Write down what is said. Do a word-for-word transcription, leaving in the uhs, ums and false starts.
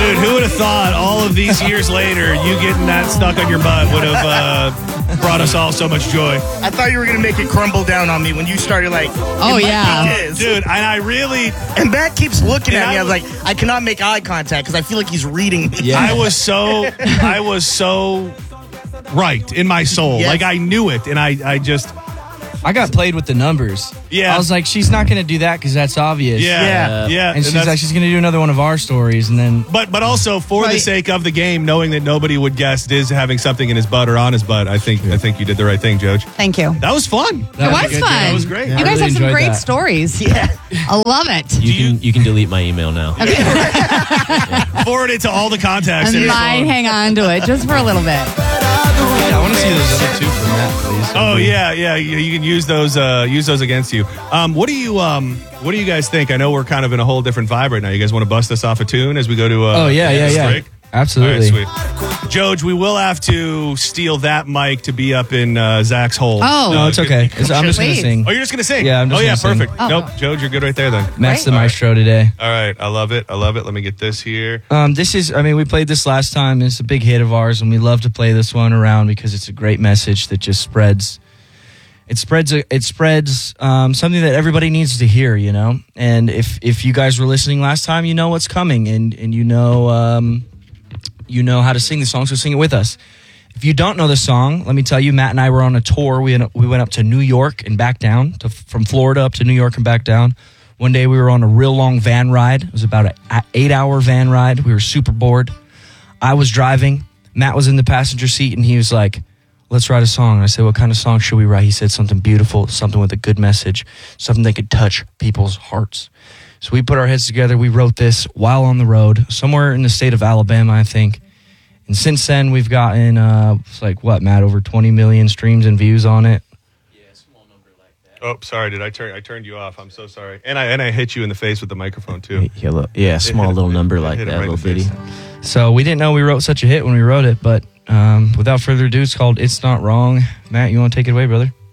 Dude, who would have thought all of these years later, you getting that stuck on your butt would have uh, brought us all so much joy. I thought you were going to make it crumble down on me when you started like, oh, yeah. Dude, and I really... And Matt keeps looking at I me. I was like, I cannot make eye contact because I feel like he's reading me. Yeah. I was so... I was so right in my soul. Yes. Like, I knew it, and I, I just... I got played with the numbers. Yeah. I was like, she's not going to do that because that's obvious. Yeah, yeah. yeah. And she's and like, she's going to do another one of our stories, and then. But but also for right. the sake of the game, knowing that nobody would guess Diz having something in his butt or on his butt, I think I think you did the right thing, Joj. Thank you. That was fun. That it was, was fun. That was great. Yeah, you guys really have some great that. stories. Yeah, I love it. You can you can delete my email now. Okay. yeah. Forward it to all the contacts. I might hang on to it just for a little bit. Yeah, I want to see those other two from Matt, please. Oh yeah, yeah. You, you can use those. Uh, use those against you. Um, what do you um, What do you guys think? I know we're kind of in a whole different vibe right now. You guys want to bust us off a tune as we go to? Uh, oh yeah, yeah, yeah. Break? Absolutely. All right, sweet. Joj, we will have to steal that mic to be up in uh, Zach's hole. Oh, no, it's okay. It's, I'm just going to sing. Oh, you're just going to sing? Yeah, I'm just Oh yeah, gonna perfect. Sing. Nope, Joj, you're good right there then. Matt's the All maestro right. today. All right, I love it. I love it. Let me get this here. Um, this is, I mean, we played this last time. It's a big hit of ours, and we love to play this one around because it's a great message that just spreads. It spreads. It spreads um, something that everybody needs to hear, you know. And if if you guys were listening last time, you know what's coming, and and you know um, you know how to sing the song, so sing it with us. If you don't know the song, let me tell you, Matt and I were on a tour. We we went up to New York and back down, to, from Florida up to New York and back down. One day we were on a real long van ride. It was about an eight-hour van ride. We were super bored. I was driving. Matt was in the passenger seat, and he was like, let's write a song. I said, what kind of song should we write? He said something beautiful, something with a good message, something that could touch people's hearts. So we put our heads together. We wrote this while on the road, somewhere in the state of Alabama, I think. And since then, we've gotten, uh, it's like, what, Matt, over twenty million streams and views on it? Yeah, small number like that. Oh, sorry, did I turn I turned you off? I'm so sorry. And I and I hit you in the face with the microphone, too. Yeah, look, yeah small hit little him, number hit, like hit that, right little bitty. So we didn't know we wrote such a hit when we wrote it, but um, without further ado, it's called It's Not Wrong. Matt, you want to take it away, brother?